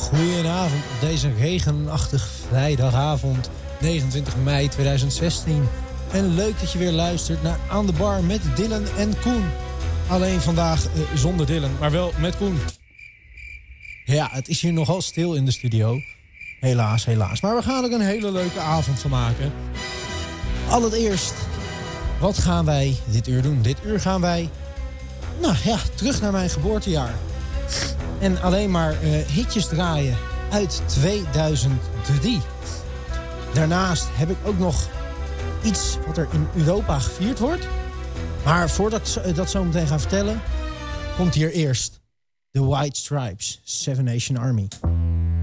Goedenavond op deze regenachtige vrijdagavond 29 mei 2016. En leuk dat je weer luistert naar Aan de Bar met Dylan en Koen. Alleen vandaag zonder Dylan, maar wel met Koen. Ja, het is hier nogal stil in de studio. Helaas, helaas. Maar we gaan er een hele leuke avond van maken. Allereerst, wat gaan wij dit uur doen? Dit uur gaan wij, terug naar mijn geboortejaar. En alleen maar hitjes draaien uit 2003. Daarnaast heb ik ook nog iets wat er in Europa gevierd wordt. Maar voordat ik dat zo meteen ga vertellen, komt hier eerst The White Stripes, Seven Nation Army.